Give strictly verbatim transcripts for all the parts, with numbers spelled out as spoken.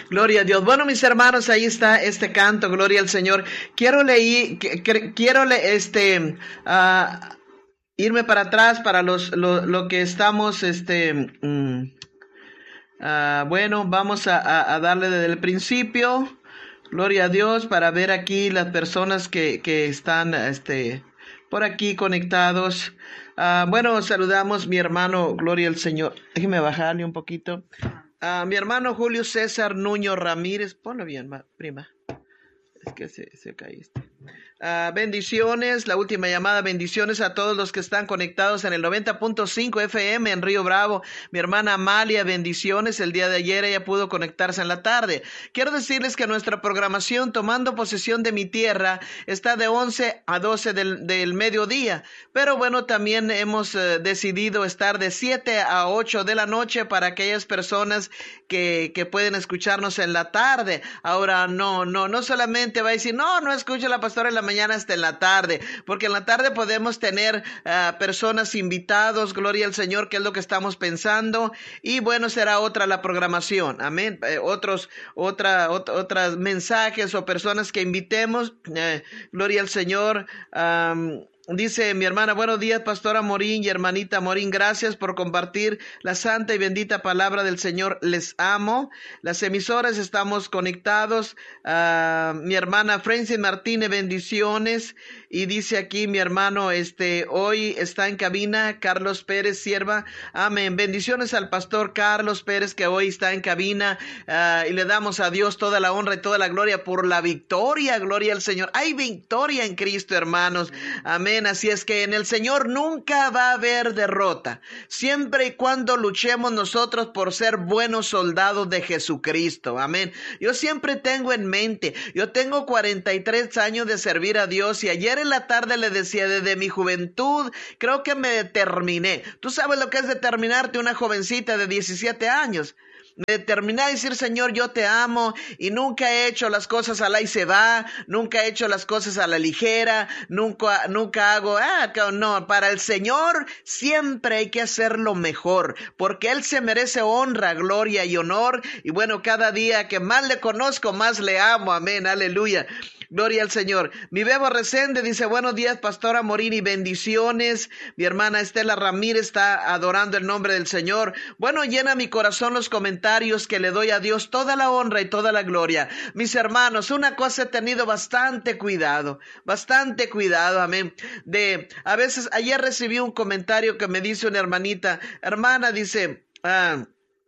Gloria a Dios. Bueno, mis hermanos, ahí está este canto, gloria al Señor. Quiero leer, quiero le, este, uh, irme para atrás para los, lo, lo que estamos, este, um, uh, bueno, vamos a, a, a darle desde el principio. Gloria a Dios, para ver aquí las personas que, que están, este, por aquí conectados. Uh, bueno, saludamos mi hermano, gloria al Señor. Déjeme bajarle un poquito. Uh, mi hermano Julio César Nuño Ramírez, ponlo bien, prima, es que se, se caíste. Uh, bendiciones, la última llamada, bendiciones a todos los que están conectados en el noventa punto cinco F M en Río Bravo. Mi hermana Amalia, bendiciones, el día de ayer ella pudo conectarse en la tarde. Quiero decirles que nuestra programación Tomando Posesión de mi Tierra está de once a doce del, del mediodía, pero bueno, también hemos uh, decidido estar de siete a ocho de la noche para aquellas personas que, que pueden escucharnos en la tarde. Ahora, no, no, no solamente va a decir, no, no escucho a la pastora en la mañana hasta en la tarde, porque en la tarde podemos tener uh, personas invitados, gloria al Señor, que es lo que estamos pensando, y bueno, será otra la programación, amén, eh, otros, otra, ot otras mensajes o personas que invitemos, eh, gloria al Señor. um, Dice mi hermana, buenos días, pastora Morín y hermanita Morín, gracias por compartir la santa y bendita palabra del Señor, les amo. Las emisoras estamos conectados. Uh, mi hermana Francis Martínez, bendiciones. Y dice aquí mi hermano, este, hoy está en cabina Carlos Pérez, sierva, amén. Bendiciones al pastor Carlos Pérez que hoy está en cabina, uh, y le damos a Dios toda la honra y toda la gloria por la victoria, gloria al Señor. Hay victoria en Cristo, hermanos, amén. Así es que en el Señor nunca va a haber derrota, siempre y cuando luchemos nosotros por ser buenos soldados de Jesucristo, amén. Yo siempre tengo en mente, yo tengo cuarenta y tres años de servir a Dios y ayer en la tarde le decía, desde mi juventud creo que me determiné. Tú sabes lo que es determinarte, una jovencita de diecisiete años. Me determiné a decir, Señor, yo te amo y nunca he hecho las cosas a la y se va, nunca he hecho las cosas a la ligera, nunca, nunca hago, ah, no, para el Señor siempre hay que hacerlo mejor, porque Él se merece honra, gloria y honor, y bueno, cada día que más le conozco, más le amo, amén, aleluya. Gloria al Señor. Mi Bebo Resende dice, buenos días, pastora Morini, bendiciones. Mi hermana Estela Ramírez está adorando el nombre del Señor. Bueno, llena mi corazón los comentarios que le doy a Dios toda la honra y toda la gloria. Mis hermanos, una cosa he tenido bastante cuidado, bastante cuidado, amén. De, a veces, ayer recibí un comentario que me dice una hermanita, hermana, dice, ah,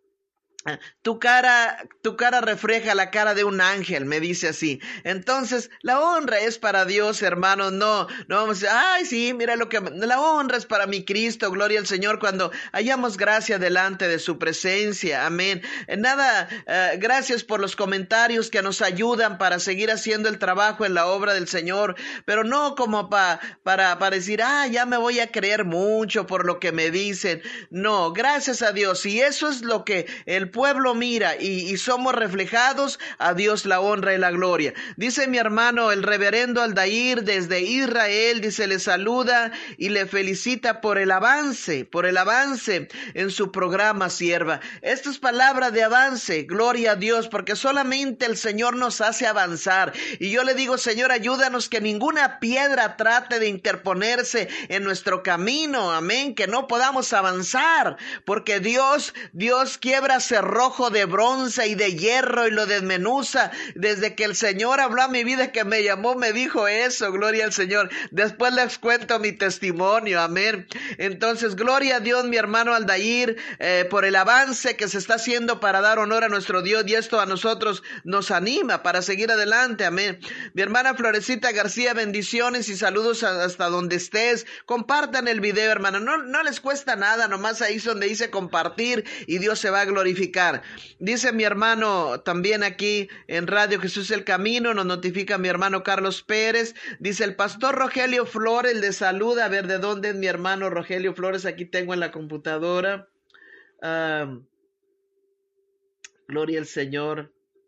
Tu cara, tu cara refleja la cara de un ángel, me dice así. Entonces, la honra es para Dios, hermanos. No, no vamos a decir, ay, sí, mira lo que... La honra es para mi Cristo, gloria al Señor, cuando hallamos gracia delante de su presencia. Amén. Nada, uh, gracias por los comentarios que nos ayudan para seguir haciendo el trabajo en la obra del Señor, pero no como pa, para, para decir, ah, ya me voy a creer mucho por lo que me dicen. No, gracias a Dios. Y eso es lo que el pueblo mira y, y somos reflejados, a Dios la honra y la gloria. Dice mi hermano el reverendo Aldair desde Israel, dice, le saluda y le felicita por el avance, por el avance en su programa, sierva. Esta es palabra de avance, gloria a Dios, porque solamente el Señor nos hace avanzar. Y yo le digo, Señor, ayúdanos que ninguna piedra trate de interponerse en nuestro camino, amén, que no podamos avanzar, porque Dios, Dios quiebra cerrojo de bronce y de hierro y lo desmenuza. Desde que el Señor habló a mi vida, que me llamó, me dijo eso, gloria al Señor. Después les cuento mi testimonio, amén. Entonces, gloria a Dios, mi hermano Aldair, eh, por el avance que se está haciendo para dar honor a nuestro Dios, y esto a nosotros nos anima para seguir adelante, amén. Mi hermana Florecita García, bendiciones y saludos hasta donde estés. Compartan el video, hermano, no, no les cuesta nada, nomás ahí es donde dice compartir y Dios se va a glorificar. Dice mi hermano también aquí en Radio Jesús el Camino, nos notifica mi hermano Carlos Pérez, dice el pastor Rogelio Flores le saluda. A ver, ¿de dónde es mi hermano Rogelio Flores? Aquí tengo en la computadora. Uh, gloria al Señor.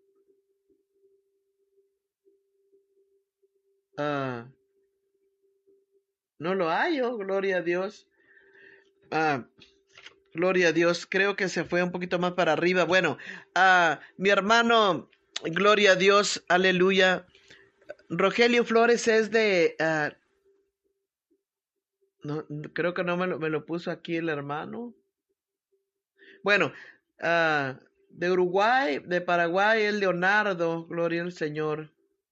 Uh, no lo hallo, gloria a Dios. Uh, Gloria a Dios. Creo que se fue un poquito más para arriba. Bueno, uh, mi hermano, gloria a Dios, aleluya. Rogelio Flores es de... Uh, no, creo que no me lo, me lo puso aquí el hermano. Bueno, uh, de Uruguay, de Paraguay, es Leonardo, gloria al Señor.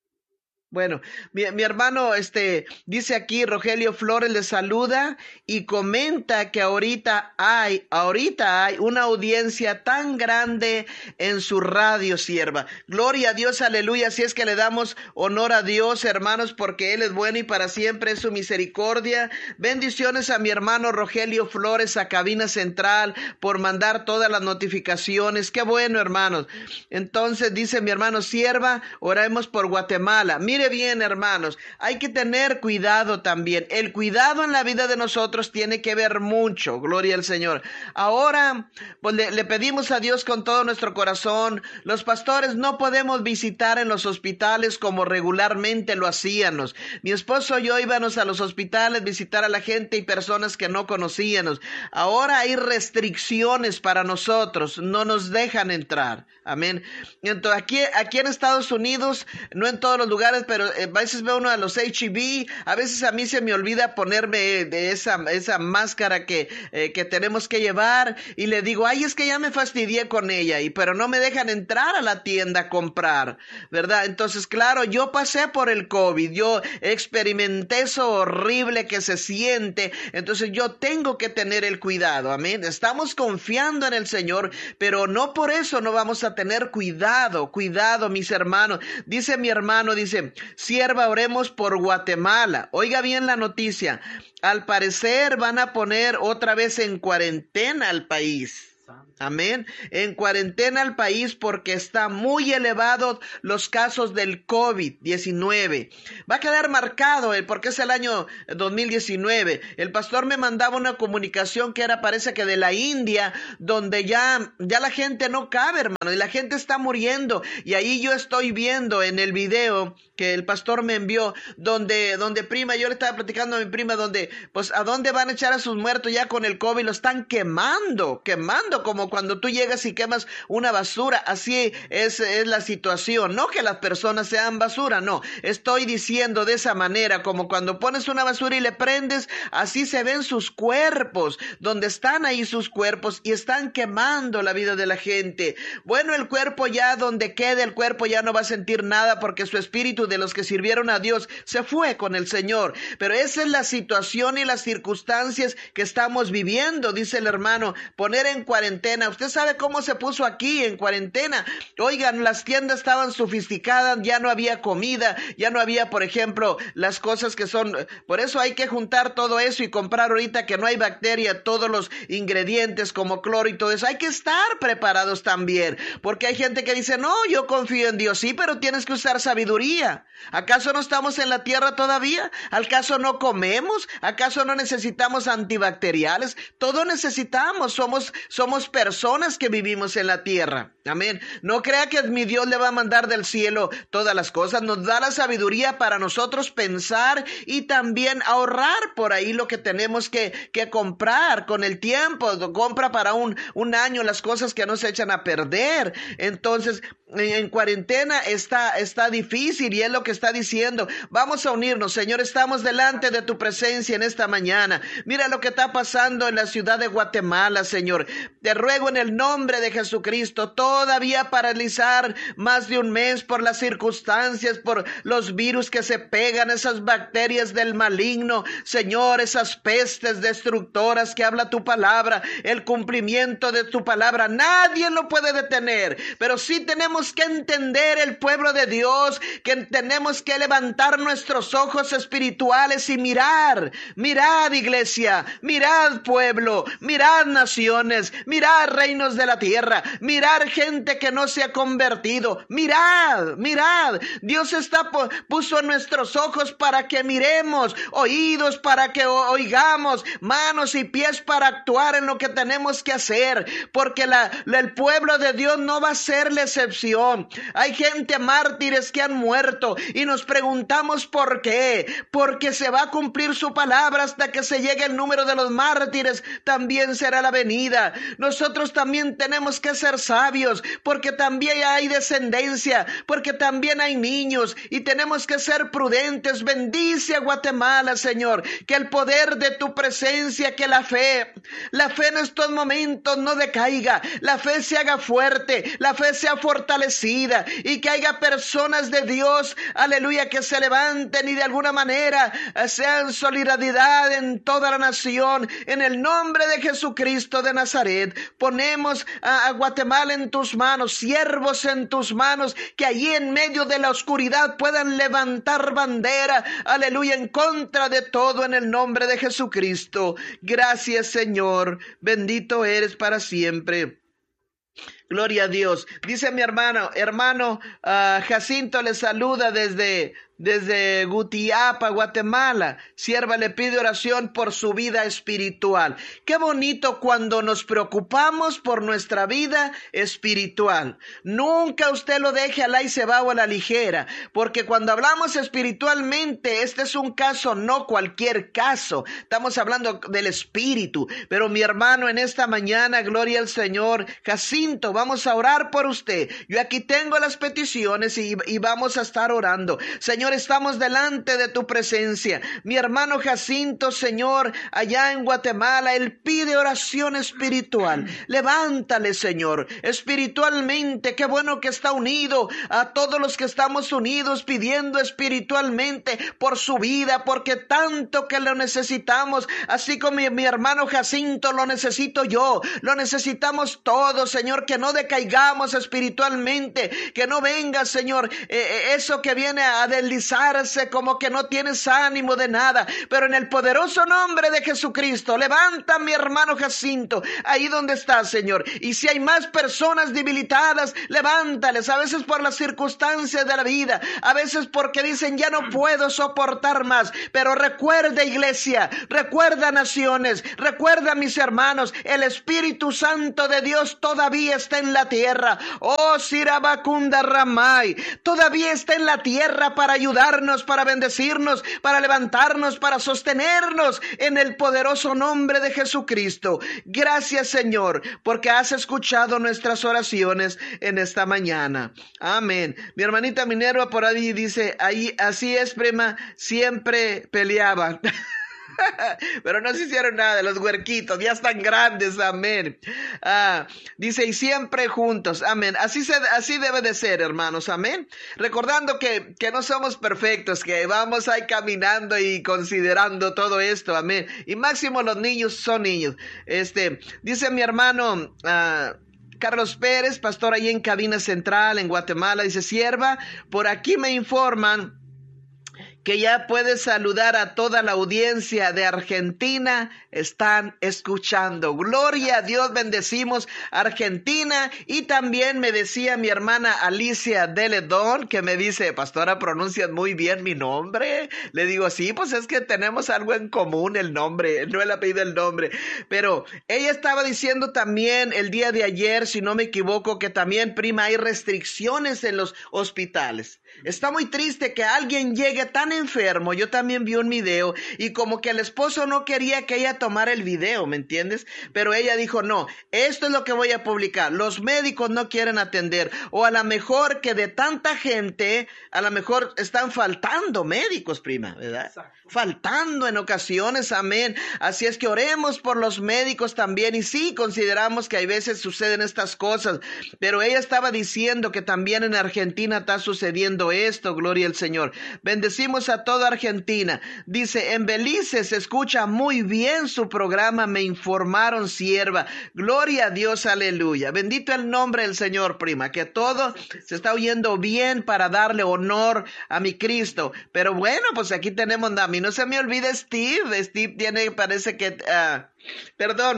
Bueno, mi, mi hermano, este, dice aquí, Rogelio Flores le saluda y comenta que ahorita hay, ahorita hay una audiencia tan grande en su radio, sierva. Gloria a Dios, aleluya. Así es que le damos honor a Dios, hermanos, porque Él es bueno y para siempre es su misericordia. Bendiciones a mi hermano Rogelio Flores, a Cabina Central, por mandar todas las notificaciones. Qué bueno, hermanos. Entonces, dice mi hermano, sierva, oremos por Guatemala. Mire bien, hermanos, hay que tener cuidado también. El cuidado en la vida de nosotros tiene que ver mucho, gloria al Señor. Ahora, pues le, le pedimos a Dios con todo nuestro corazón. Los pastores no podemos visitar en los hospitales como regularmente lo hacíamos. Mi esposo y yo íbamos a los hospitales, visitar a la gente y personas que no conocíamos. Ahora hay restricciones para nosotros, no nos dejan entrar. Amén. Entonces, aquí, aquí en Estados Unidos, no en todos los lugares, pero a veces veo uno de los H I V, a veces a mí se me olvida ponerme de esa, esa máscara que, eh, que tenemos que llevar y le digo, ay, es que ya me fastidié con ella, y pero no me dejan entrar a la tienda a comprar, ¿verdad? Entonces, claro, yo pasé por el COVID, yo experimenté eso horrible que se siente, entonces yo tengo que tener el cuidado, amén. Estamos confiando en el Señor, pero no por eso no vamos a tener cuidado, cuidado, mis hermanos. Dice mi hermano, dice, sierva, oremos por Guatemala. Oiga bien la noticia. Al parecer van a poner otra vez en cuarentena al país. Amén. En cuarentena al país porque está muy elevado los casos del COVID diecinueve. Va a quedar marcado el porque es el año dos mil diecinueve. El pastor me mandaba una comunicación que era, parece que de la India, donde ya, ya la gente no cabe, hermano, y la gente está muriendo. Y ahí yo estoy viendo en el video que el pastor me envió, donde, donde prima, yo le estaba platicando a mi prima, donde, pues, ¿a dónde van a echar a sus muertos ya con el COVID? Lo están quemando, quemando, como cuando tú llegas y quemas una basura. Así es, es la situación. No que las personas sean basura, no. Estoy diciendo de esa manera, como cuando pones una basura y le prendes, así se ven sus cuerpos, donde están ahí sus cuerpos y están quemando la vida de la gente. Bueno, el cuerpo ya, donde quede el cuerpo, ya no va a sentir nada porque su espíritu de los que sirvieron a Dios se fue con el Señor. Pero esa es la situación y las circunstancias que estamos viviendo, dice el hermano, poner en cuarentena. Usted sabe cómo se puso aquí en cuarentena. Oigan, las tiendas estaban sofisticadas, ya no había comida, ya no había, por ejemplo, las cosas que son, por eso hay que juntar todo eso y comprar ahorita que no hay bacteria, todos los ingredientes como cloro y todo eso. Hay que estar preparados también, porque hay gente que dice, no, yo confío en Dios, sí, pero tienes que usar sabiduría. ¿Acaso no estamos en la tierra todavía? ¿Acaso no comemos? ¿Acaso no necesitamos antibacteriales? Todo necesitamos, somos, somos personas que vivimos en la tierra. Amén. No crea que mi Dios le va a mandar del cielo todas las cosas. Nos da la sabiduría para nosotros pensar y también ahorrar por ahí lo que tenemos que, que comprar con el tiempo. Compra para un, un año las cosas que no se echan a perder. Entonces, en, en cuarentena está, está difícil y es lo que está diciendo. Vamos a unirnos, Señor. Estamos delante de tu presencia en esta mañana. Mira lo que está pasando en la ciudad de Guatemala, Señor. Te ruego en el nombre de Jesucristo, todavía paralizar más de un mes por las circunstancias, por los virus que se pegan, esas bacterias del maligno, Señor, esas pestes destructoras que habla tu palabra, el cumplimiento de tu palabra. Nadie lo puede detener, pero sí tenemos que entender, el pueblo de Dios, que tenemos que levantar nuestros ojos espirituales y mirar, mirad iglesia, mirad pueblo, mirad naciones, mirad mirad reinos de la tierra, mirad gente que no se ha convertido, mirad, mirad, Dios está puso nuestros ojos para que miremos, oídos para que oigamos, manos y pies para actuar en lo que tenemos que hacer, porque la, la, el pueblo de Dios no va a ser la excepción. Hay gente mártires que han muerto y nos preguntamos por qué, porque se va a cumplir su palabra hasta que se llegue el número de los mártires, también será la venida. Nosotros también tenemos que ser sabios, porque también hay descendencia, porque también hay niños y tenemos que ser prudentes. Bendice a Guatemala, Señor, que el poder de tu presencia, que la fe, la fe en estos momentos no decaiga, la fe se haga fuerte, la fe sea fortalecida y que haya personas de Dios, aleluya, que se levanten y de alguna manera sean solidaridad en toda la nación. En el nombre de Jesucristo de Nazaret, ponemos a, a Guatemala en tus manos, siervos en tus manos, que allí en medio de la oscuridad puedan levantar bandera, aleluya, en contra de todo, en el nombre de Jesucristo. Gracias, Señor, bendito eres para siempre. Gloria a Dios. Dice mi hermano, hermano uh, Jacinto le saluda desde, desde Gutiapa, Guatemala. Sierva le pide oración por su vida espiritual. Qué bonito cuando nos preocupamos por nuestra vida espiritual. Nunca usted lo deje al ahí se va o a la ligera, porque cuando hablamos espiritualmente, este es un caso, no cualquier caso. Estamos hablando del espíritu. Pero mi hermano, en esta mañana, gloria al Señor, Jacinto, vamos a orar por usted. Yo aquí tengo las peticiones y, y vamos a estar orando. Señor, estamos delante de tu presencia. Mi hermano Jacinto, Señor, allá en Guatemala, él pide oración espiritual. Levántale, Señor, espiritualmente. Qué bueno que está unido a todos los que estamos unidos pidiendo espiritualmente por su vida, porque tanto que lo necesitamos, así como mi, mi hermano Jacinto lo necesito yo, lo necesitamos todos, Señor, que no decaigamos espiritualmente, que no venga, Señor, eh, eso que viene a deslizarse como que no tienes ánimo de nada, pero en el poderoso nombre de Jesucristo, levanta mi hermano Jacinto, ahí donde está, Señor, y si hay más personas debilitadas, levántales, a veces por las circunstancias de la vida, a veces porque dicen ya no puedo soportar más, pero recuerda, iglesia, recuerda, naciones, recuerda, mis hermanos, el Espíritu Santo de Dios todavía está en la tierra. Oh, Sirabacunda Ramay, todavía está en la tierra para ayudarnos, para bendecirnos, para levantarnos, para sostenernos en el poderoso nombre de Jesucristo. Gracias, Señor, porque has escuchado nuestras oraciones en esta mañana. Amén. Mi hermanita Minerva por ahí dice, ahí, así es, prima, siempre peleaban. Pero no se hicieron nada, los huerquitos ya están grandes, amén. Ah, dice, y siempre juntos, amén. Así, se, así debe de ser, hermanos, amén. Recordando que, que no somos perfectos, que vamos ahí caminando y considerando todo esto, amén. Y máximo los niños son niños. Este, dice mi hermano, ah, Carlos Pérez, pastor ahí en Cabina Central en Guatemala, dice, sierva, por aquí me informan que ya puedes saludar a toda la audiencia de Argentina, están escuchando. Gloria a Dios, bendecimos Argentina. Y también me decía mi hermana Alicia de Ledón, que me dice, pastora, pronuncias muy bien mi nombre. Le digo, sí, pues es que tenemos algo en común, el nombre, no el apellido, el nombre. Pero ella estaba diciendo también el día de ayer, si no me equivoco, que también, prima, hay restricciones en los hospitales. Está muy triste que alguien llegue tan enfermo. Yo también vi un video y como que el esposo no quería que ella tomara el video, ¿me entiendes? Pero ella dijo, no, esto es lo que voy a publicar. Los médicos no quieren atender, o a lo mejor que de tanta gente, a lo mejor están faltando médicos, prima, ¿verdad? Exacto. Faltando en ocasiones, amén. Así es que oremos por los médicos también. Y sí, consideramos que hay veces suceden estas cosas, pero ella estaba diciendo que también en Argentina está sucediendo esto, gloria al Señor. Bendecimos a toda Argentina. Dice, en Belice se escucha muy bien su programa, me informaron, sierva. Gloria a Dios, aleluya. Bendito el nombre del Señor, prima, que todo se está oyendo bien para darle honor a mi Cristo. Pero bueno, pues aquí tenemos a mí. No se me olvide Steve. Steve tiene, parece que, uh, perdón,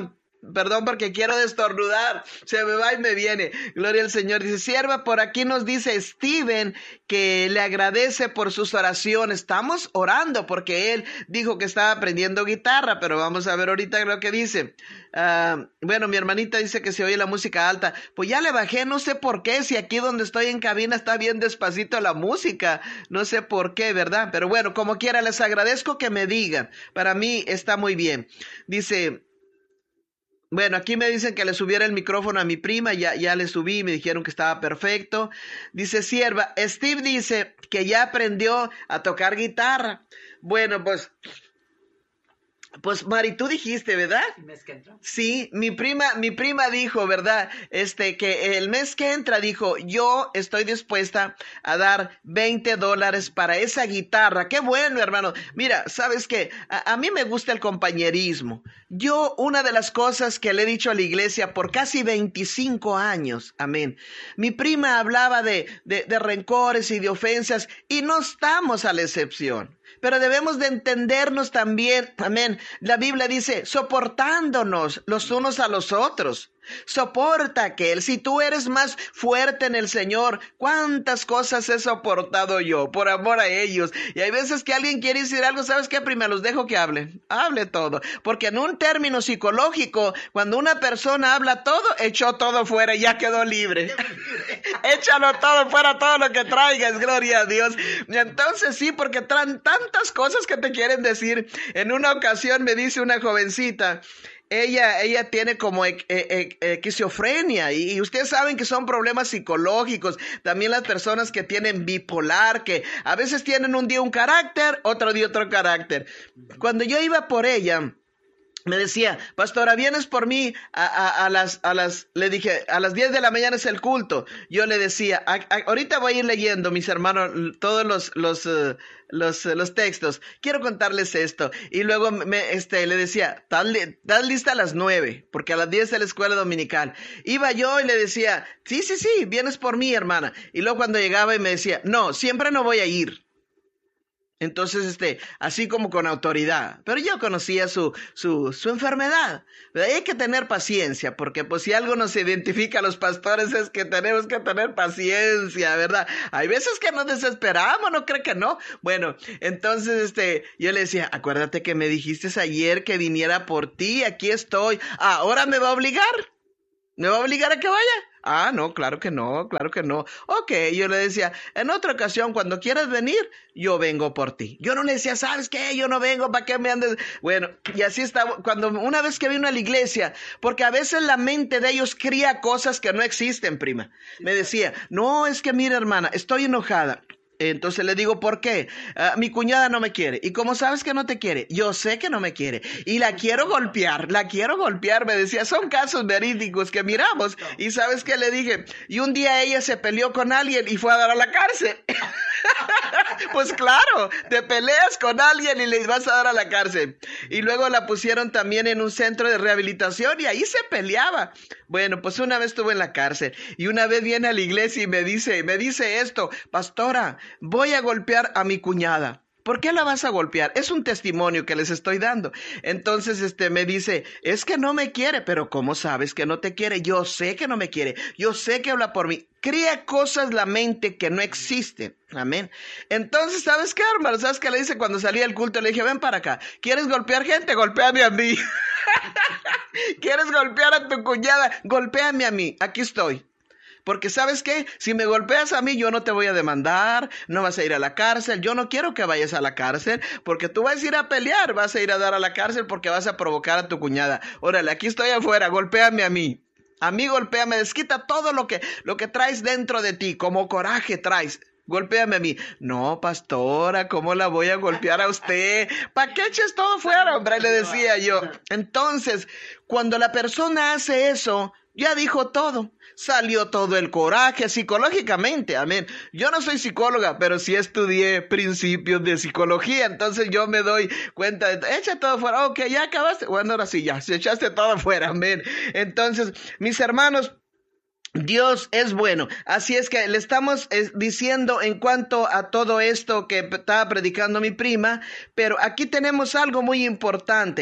perdón porque quiero destornudar, se me va y me viene. Gloria al Señor. Dice, sierva, por aquí nos dice Steven que le agradece por sus oraciones. Estamos orando porque él dijo que estaba aprendiendo guitarra, pero vamos a ver ahorita lo que dice. Uh, bueno, mi hermanita dice que se oye la música alta. Pues ya le bajé, no sé por qué, si aquí donde estoy en cabina está bien despacito la música, no sé por qué, ¿verdad? Pero bueno, como quiera, les agradezco que me digan. Para mí está muy bien. Dice, bueno, aquí me dicen que le subiera el micrófono a mi prima, ya, ya le subí, me dijeron que estaba perfecto. Dice, sierva, Steve dice que ya aprendió a tocar guitarra. Bueno, pues... Pues Mari, tú dijiste, ¿verdad? ¿El mes que entra? Sí, mi prima, mi prima dijo, ¿verdad? Este, que el mes que entra dijo, yo estoy dispuesta a dar veinte dólares para esa guitarra. Qué bueno, hermano. Mira, ¿sabes qué? A, a mí me gusta el compañerismo. Yo, una de las cosas que le he dicho a la iglesia por casi veinticinco años, amén. Mi prima hablaba de, de, de rencores y de ofensas y no estamos a la excepción. Pero debemos de entendernos también, amén. La Biblia dice, soportándonos los unos a los otros. Soporta aquel. Si tú eres más fuerte en el Señor, ¿cuántas cosas he soportado yo por amor a ellos? Y hay veces que alguien quiere decir algo, ¿sabes qué? Primero los dejo que hable. Hable todo. Porque en un término psicológico, cuando una persona habla todo, echó todo fuera y ya quedó libre. Échalo todo fuera, todo lo que traigas, gloria a Dios. Y entonces sí, porque traen tantas cosas que te quieren decir. En una ocasión me dice una jovencita, Ella, ella tiene como e, e, e, esquizofrenia y, y ustedes saben que son problemas psicológicos. También las personas que tienen bipolar, que a veces tienen un día un carácter, otro día otro carácter. Cuando yo iba por ella, me decía, pastora, ¿vienes por mí a, a, a las, a las, le dije, a las diez de la mañana es el culto? Yo le decía, a, a, ahorita voy a ir leyendo, mis hermanos, todos los, los, uh, los, uh, los textos. Quiero contarles esto. Y luego me, este, le decía, ¿estás lista a las nueve? Porque a las diez es la escuela dominical. Iba yo y le decía, sí, sí, sí, vienes por mí, hermana. Y luego cuando llegaba y me decía, no, siempre no voy a ir. Entonces, este, así como con autoridad, pero yo conocía su, su, su enfermedad. Hay que tener paciencia, porque pues si algo nos identifica a los pastores es que tenemos que tener paciencia, ¿verdad? Hay veces que nos desesperamos, ¿no cree que no? Bueno, entonces, este, yo le decía, acuérdate que me dijiste ayer que viniera por ti, aquí estoy. Ah, ¿ahora me va a obligar? ¿Me va a obligar a que vaya? Ah, no, claro que no, claro que no. Ok, yo le decía, en otra ocasión, cuando quieras venir, yo vengo por ti. Yo no le decía, ¿sabes qué? Yo no vengo, ¿para qué me andes? Bueno, y así estaba, cuando una vez que vino a la iglesia, porque a veces la mente de ellos cría cosas que no existen, prima. Me decía, no, es que mira, hermana, estoy enojada. Entonces le digo, ¿por qué? Uh, mi cuñada no me quiere. ¿Y cómo sabes que no te quiere? Yo sé que no me quiere. Y la quiero golpear, la quiero golpear. Me decía, son casos verídicos que miramos. Y ¿sabes qué le dije? Y un día ella se peleó con alguien y fue a dar a la cárcel. Pues claro, te peleas con alguien y le vas a dar a la cárcel. Y luego la pusieron también en un centro de rehabilitación y ahí se peleaba. Bueno, pues una vez estuve en la cárcel y una vez viene a la iglesia y me dice, me dice esto, pastora, voy a golpear a mi cuñada. ¿Por qué la vas a golpear? Es un testimonio que les estoy dando. Entonces, este, me dice, es que no me quiere, pero ¿cómo sabes que no te quiere? Yo sé que no me quiere. Yo sé que habla por mí. Crea cosas la mente que no existen. Amén. Entonces, ¿sabes qué, hermano? ¿Sabes qué le dice cuando salía el culto? Le dije, ven para acá. ¿Quieres golpear gente? Golpéame a mí. ¿Quieres golpear a tu cuñada? Golpéame a mí. Aquí estoy. Porque ¿sabes qué? Si me golpeas a mí, yo no te voy a demandar, no vas a ir a la cárcel. Yo no quiero que vayas a la cárcel, porque tú vas a ir a pelear, vas a ir a dar a la cárcel porque vas a provocar a tu cuñada. Órale, aquí estoy afuera, golpéame a mí. A mí golpéame, desquita todo lo que, lo que traes dentro de ti, como coraje traes. Golpéame a mí. No, pastora, ¿cómo la voy a golpear a usted? ¿Para qué eches todo fuera, hombre? Le decía yo. Entonces, cuando la persona hace eso, ya dijo todo. Salió todo el coraje psicológicamente, amén. Yo no soy psicóloga, pero sí estudié principios de psicología, entonces yo me doy cuenta de, echa todo fuera, ok, ya acabaste, bueno, ahora sí, ya, se echaste todo fuera, amén. Entonces, mis hermanos, Dios es bueno, así es que le estamos eh, diciendo en cuanto a todo esto que estaba predicando mi prima, pero aquí tenemos algo muy importante.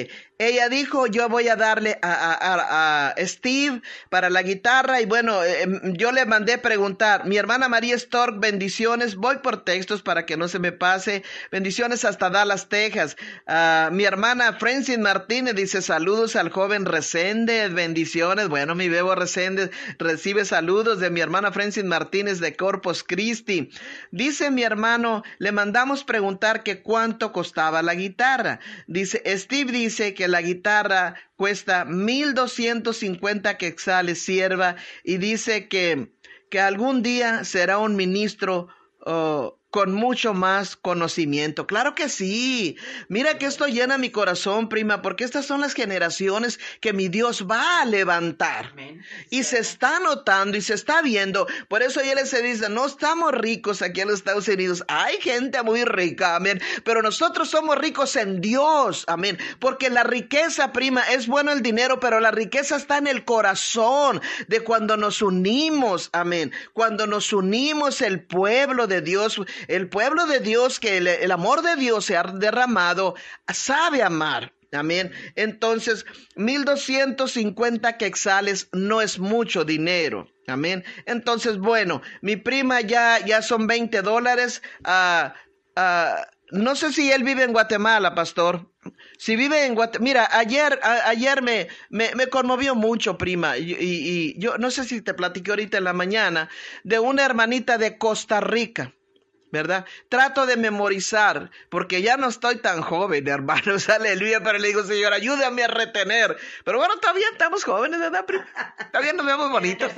ella dijo, yo voy a darle a, a, a, a Steve para la guitarra. Y bueno, eh, yo le mandé preguntar, mi hermana María Stork, bendiciones, voy por textos para que no se me pase, bendiciones hasta Dallas, Texas. Uh, mi hermana Francis Martínez dice, saludos al joven Reséndez, bendiciones. Bueno, mi bebo Reséndez recibe saludos de mi hermana Francis Martínez de Corpus Christi. Dice mi hermano, le mandamos preguntar que cuánto costaba la guitarra. Dice, Steve dice que la guitarra cuesta mil doscientos cincuenta quetzales, sierva, y dice que, que algún día será un ministro uh, con mucho más conocimiento. Claro que sí. Mira que esto llena mi corazón, prima, porque estas son las generaciones que mi Dios va a levantar. Amén. Y se está notando y se está viendo. Por eso él se dice, no estamos ricos aquí en los Estados Unidos. Hay gente muy rica, amén. Pero nosotros somos ricos en Dios, amén. Porque la riqueza, prima, es bueno el dinero, pero la riqueza está en el corazón de cuando nos unimos, amén. Cuando nos unimos el pueblo de Dios, el pueblo de Dios, que el, el amor de Dios se ha derramado, sabe amar. Amén. Entonces, mil doscientos cincuenta quetzales no es mucho dinero. Amén. Entonces, bueno, mi prima ya, ya son veinte dólares. Uh, uh, no sé si él vive en Guatemala, pastor. Si vive en Guatemala, mira, ayer, a, ayer me, me, me conmovió mucho, prima, y, y, y yo no sé si te platiqué ahorita en la mañana, de una hermanita de Costa Rica. ¿Verdad? Trato de memorizar, porque ya no estoy tan joven, hermanos, aleluya, pero le digo, Señor, ayúdame a retener. Pero bueno, todavía estamos jóvenes, ¿verdad? Todavía nos vemos bonitos.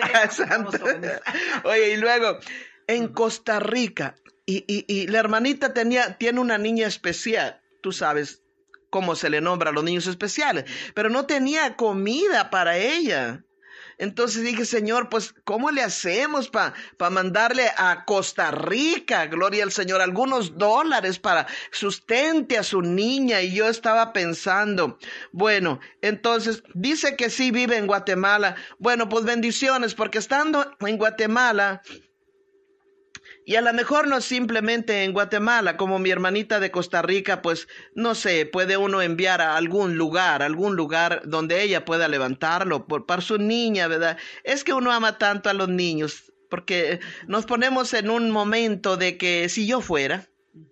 Oye, y luego, en Costa Rica, y, y, y la hermanita tenía, tiene una niña especial, tú sabes cómo se le nombra a los niños especiales, pero no tenía comida para ella. Entonces dije, Señor, pues, ¿cómo le hacemos para pa mandarle a Costa Rica, gloria al Señor, algunos dólares para sustente a su niña? Y yo estaba pensando, bueno, entonces dice que sí vive en Guatemala. Bueno, pues bendiciones, porque estando en Guatemala, y a lo mejor no simplemente en Guatemala, como mi hermanita de Costa Rica, pues no sé, puede uno enviar a algún lugar, algún lugar donde ella pueda levantarlo por, para su niña, ¿verdad? Es que uno ama tanto a los niños, porque nos ponemos en un momento de que si yo fuera,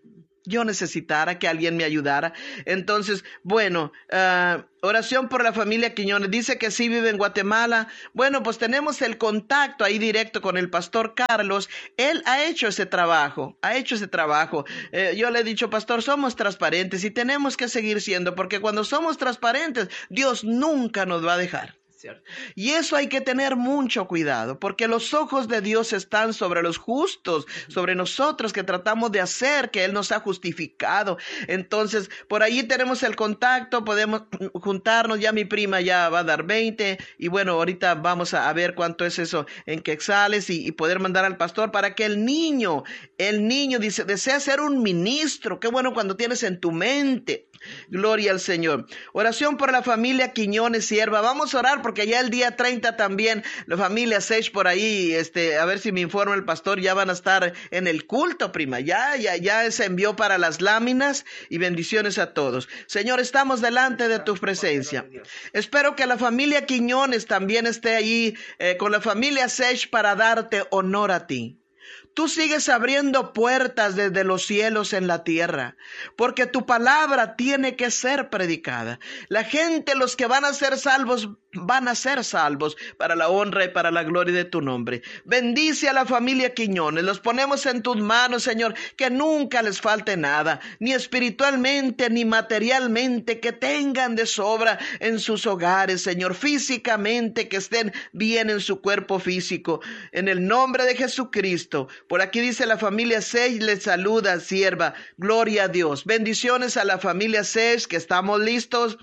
yo necesitara que alguien me ayudara. Entonces, bueno, uh, oración por la familia Quiñones. Dice que sí vive en Guatemala. Bueno, pues tenemos el contacto ahí directo con el pastor Carlos. Él ha hecho ese trabajo, ha hecho ese trabajo. Eh, yo le he dicho, pastor, somos transparentes y tenemos que seguir siendo, porque cuando somos transparentes, Dios nunca nos va a dejar. ¿Cierto? Y eso hay que tener mucho cuidado, porque los ojos de Dios están sobre los justos, sobre nosotros que tratamos de hacer que Él nos ha justificado. Entonces, por ahí tenemos el contacto, podemos juntarnos. Ya mi prima ya va a dar veinte, y bueno, ahorita vamos a, a ver cuánto es eso en quetzales y, y poder mandar al pastor para que el niño, el niño dice, desea ser un ministro. Qué bueno cuando tienes en tu mente. Gloria al Señor. Oración por la familia Quiñones, sierva. Vamos a orar porque ya el día treinta también la familia Sech por ahí, este, a ver si me informa el pastor, ya van a estar en el culto, prima. Ya, ya, ya se envió para las láminas, y bendiciones a todos. Señor, estamos delante de tu presencia. Espero que la familia Quiñones también esté ahí eh, con la familia Sech para darte honor a ti. Tú sigues abriendo puertas desde los cielos en la tierra, porque tu palabra tiene que ser predicada. La gente, los que van a ser salvos, van a ser salvos para la honra y para la gloria de tu nombre. Bendice a la familia Quiñones, los ponemos en tus manos, Señor, que nunca les falte nada, ni espiritualmente, ni materialmente, que tengan de sobra en sus hogares, Señor, físicamente, que estén bien en su cuerpo físico, en el nombre de Jesucristo. Por aquí dice la familia Sech, les saluda, sierva. Gloria a Dios. Bendiciones a la familia Sech, que estamos listos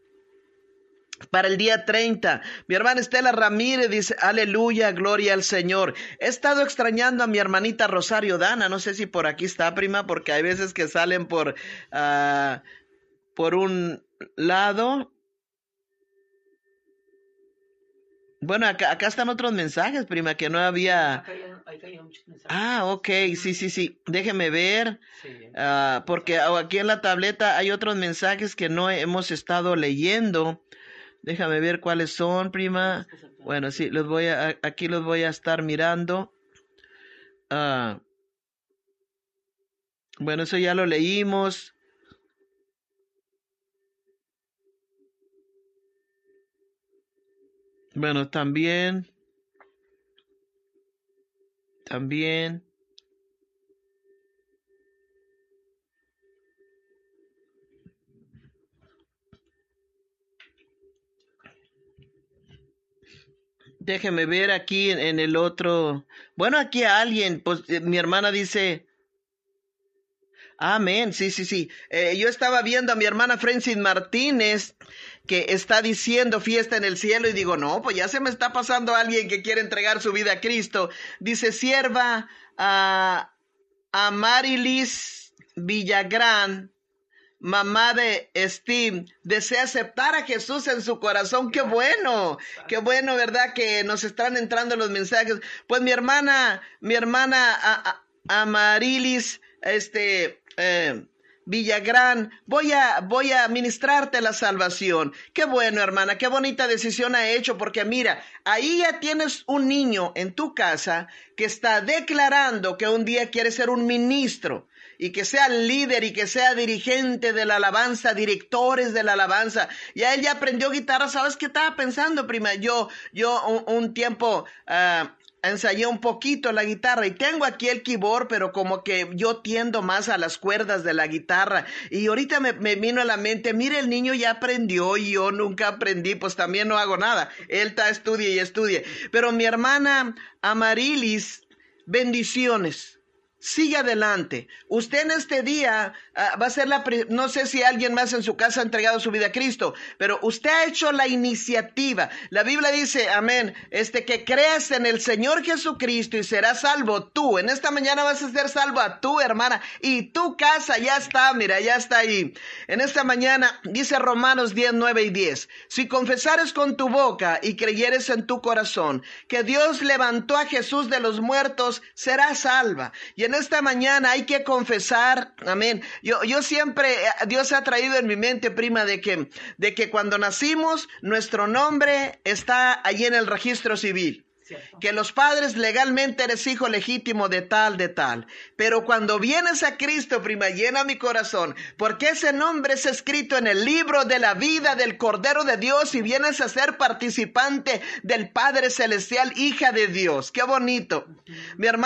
para el día treinta. Mi hermana Estela Ramírez dice, aleluya, gloria al Señor. He estado extrañando a mi hermanita Rosario Dana. No sé si por aquí está, prima, porque hay veces que salen por, uh, por un lado. Bueno, acá, acá están otros mensajes, prima, que no había. Acá hay, acá hay muchos mensajes. Ah, ok, sí, sí, sí. Déjeme ver, Sí. ah, porque aquí en la tableta hay otros mensajes que no hemos estado leyendo. Déjame ver cuáles son, prima. Bueno, sí, los voy a, aquí los voy a estar mirando. Ah, bueno, eso ya lo leímos. Bueno, también, también. Déjeme ver aquí en, en el otro. Bueno, aquí alguien, pues eh, mi hermana dice, amén, sí, sí, sí. Eh, yo estaba viendo a mi hermana Francis Martínez que está diciendo fiesta en el cielo y digo, no, pues ya se me está pasando alguien que quiere entregar su vida a Cristo. Dice, sierva a, a Marilis Villagrán, mamá de Steve, desea aceptar a Jesús en su corazón. ¡Qué bueno! ¡Qué bueno, verdad! Que nos están entrando los mensajes. Pues mi hermana, mi hermana a, a, Amarilis, este, eh, Villagrán, voy a, voy a ministrarte la salvación. Qué bueno, hermana, qué bonita decisión ha hecho, porque mira, ahí ya tienes un niño en tu casa que está declarando que un día quiere ser un ministro y que sea líder y que sea dirigente de la alabanza, directores de la alabanza. Ya él ya aprendió guitarra. ¿Sabes qué estaba pensando, prima? Yo, yo un, un tiempo uh, ensayé un poquito la guitarra y tengo aquí el keyboard, pero como que yo tiendo más a las cuerdas de la guitarra. Y ahorita me, me vino a la mente, mire, el niño ya aprendió y yo nunca aprendí, pues también no hago nada. Él está estudie y estudie. Pero mi hermana Amarilis, bendiciones. Sigue adelante. Usted en este día uh, va a ser la... No sé si alguien más en su casa ha entregado su vida a Cristo, pero usted ha hecho la iniciativa. La Biblia dice, amén, este, que creas en el Señor Jesucristo y serás salvo tú. En esta mañana vas a ser salva tú, hermana, y tu casa ya está, mira, ya está ahí. En esta mañana dice Romanos diez, nueve y diez. Si confesares con tu boca y creyeres en tu corazón que Dios levantó a Jesús de los muertos, serás salva. Y en En esta mañana hay que confesar, amén. Yo, yo siempre, Dios ha traído en mi mente, prima, de que, de que cuando nacimos, nuestro nombre está allí en el registro civil. ¿Cierto? Que los padres legalmente eres hijo legítimo de tal, de tal. Pero cuando vienes a Cristo, prima, llena mi corazón, porque ese nombre es escrito en el libro de la vida del Cordero de Dios y vienes a ser participante del Padre Celestial, hija de Dios. ¡Qué bonito! Uh-huh. Mi hermano